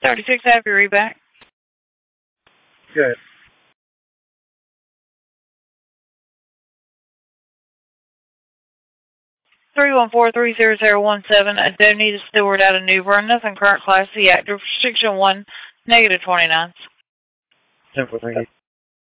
36, have your reback. Good. Three 314-30017. Donita Stewart out of New Bern. Nothing current class C. Active restriction 1, -29. 10-4, thank you.